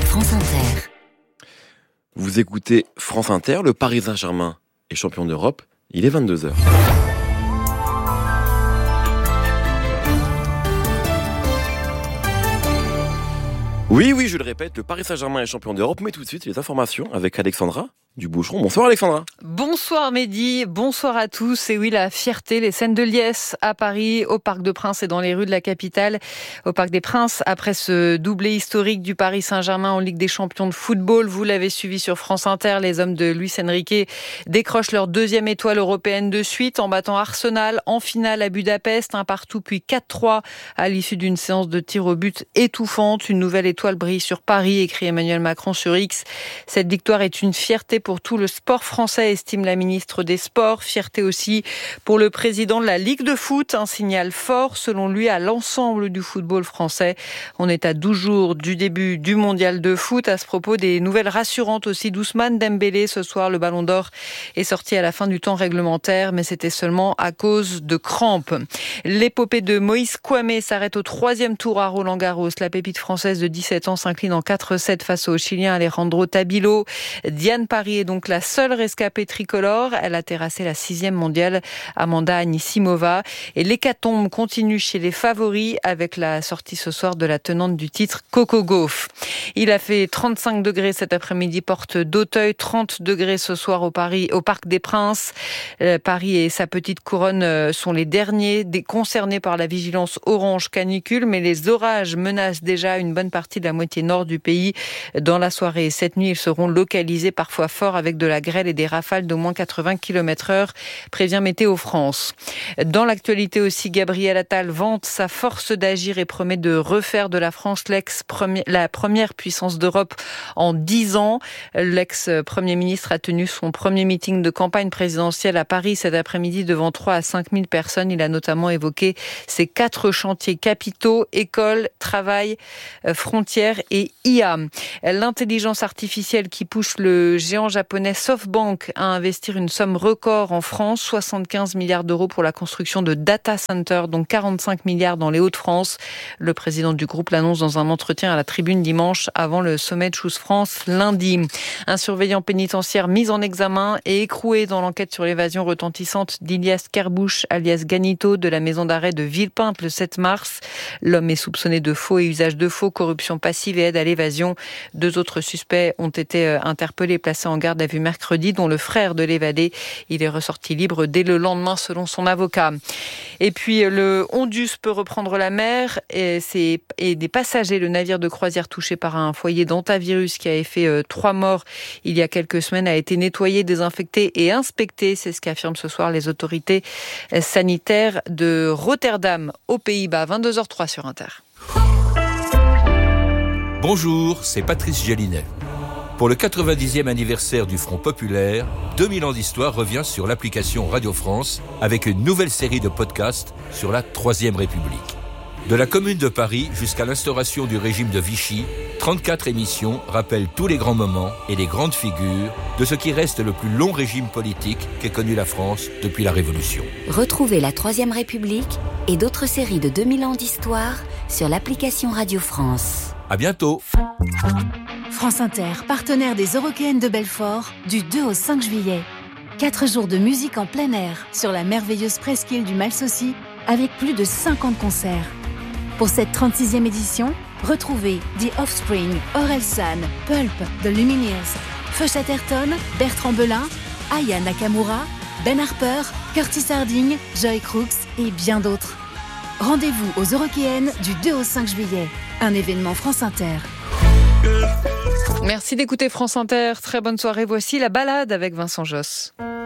France Inter. Vous écoutez France Inter, le Paris Saint-Germain est champion d'Europe, il est 22h. Oui, je le répète, le Paris Saint-Germain est champion d'Europe, mais tout de suite, les informations avec Alexandra Duboucheron. Bonsoir Alexandra. Bonsoir Mehdi, bonsoir à tous. Et oui, la fierté, les scènes de liesse à Paris, au Parc des Princes et dans les rues de la capitale. Au Parc des Princes, après ce doublé historique du Paris Saint-Germain en Ligue des Champions de football, vous l'avez suivi sur France Inter, les hommes de Luis Enrique décrochent leur deuxième étoile européenne de suite en battant Arsenal en finale à Budapest, 1-1 puis 4-3 à l'issue d'une séance de tir au but étouffante. Une nouvelle étoile brille sur Paris, écrit Emmanuel Macron sur X. Cette victoire est une fierté pour tout le sport français, estime la ministre des Sports. Fierté aussi pour le président de la Ligue de foot, un signal fort selon lui à l'ensemble du football français. On est à 12 jours du début du mondial de foot. À ce propos, des nouvelles rassurantes aussi d'Ousmane Dembélé. Ce soir, le Ballon d'Or est sorti à la fin du temps réglementaire, mais c'était seulement à cause de crampes. L'épopée de Moïse Kouamé s'arrête au 3e tour à Roland-Garros. La pépite française de 17 ans s'incline en 4-7 face au Chilien Alejandro Tabilo. Diane Paris est donc la seule rescapée tricolore. Elle a terrassé la 6e mondiale Amanda Anisimova. Et l'hécatombe continue chez les favoris avec la sortie ce soir de la tenante du titre, Coco Gauff. Il a fait 35 degrés cet après-midi, porte d'Auteuil, 30 degrés ce soir au Parc des Princes. Paris et sa petite couronne sont les derniers concernés par la vigilance orange canicule, mais les orages menacent déjà une bonne partie de la moitié nord du pays. Dans la soirée, cette nuit, ils seront localisés parfois forts avec de la grêle et des rafales d'au moins 80 km/h, prévient Météo France. Dans l'actualité aussi, Gabriel Attal vante sa force d'agir et promet de refaire de la France la première puissance d'Europe en 10 ans. L'ex-premier ministre a tenu son premier meeting de campagne présidentielle à Paris cet après-midi devant 3 à 5 000 personnes. Il a notamment évoqué ses 4 chantiers capitaux: école, travail, frontières et IA. L'intelligence artificielle qui pousse le géant japonais SoftBank à investir une somme record en France, 75 milliards d'euros pour la construction de data centers, donc 45 milliards dans les Hauts-de-France. Le président du groupe l'annonce dans un entretien à la Tribune dimanche avant le sommet de Choose France lundi. Un surveillant pénitentiaire mis en examen et écroué dans l'enquête sur l'évasion retentissante d'Ilias Kerbouche, alias Ganito, de la maison d'arrêt de Villepinte le 7 mars. L'homme est soupçonné de faux et usage de faux, corruption passive et aide à l'évasion. 2 autres suspects ont été interpellés, placés en garde à vue mercredi, dont le frère de l'évadé. Il est ressorti libre dès le lendemain selon son avocat. Et puis le Hondus peut reprendre la mer et des passagers. Le navire de croisière touché par un foyer d'hantavirus qui avait fait 3 morts il y a quelques semaines a été nettoyé, désinfecté et inspecté. C'est ce qu'affirment ce soir les autorités sanitaires de Rotterdam aux Pays-Bas. 22h03 sur Inter. Bonjour, c'est Patrice Gélinet. Pour le 90e anniversaire du Front Populaire, 2000 ans d'histoire revient sur l'application Radio France avec une nouvelle série de podcasts sur la Troisième République. De la Commune de Paris jusqu'à l'instauration du régime de Vichy, 34 émissions rappellent tous les grands moments et les grandes figures de ce qui reste le plus long régime politique qu'ait connu la France depuis la Révolution. Retrouvez la Troisième République et d'autres séries de 2000 ans d'histoire sur l'application Radio France. À bientôt. France Inter, partenaire des Eurockéennes de Belfort, du 2 au 5 juillet. 4 jours de musique en plein air sur la merveilleuse presqu'île du Malsaucy, avec plus de 50 concerts. Pour cette 36e édition, retrouvez The Offspring, Orelsan, Pulp, The Lumineers, Feu Chatterton, Bertrand Belin, Aya Nakamura, Ben Harper, Curtis Harding, Joy Crooks et bien d'autres. Rendez-vous aux Eurockéennes du 2 au 5 juillet. Un événement France Inter. Merci d'écouter France Inter. Très bonne soirée. Voici la balade avec Vincent Josse.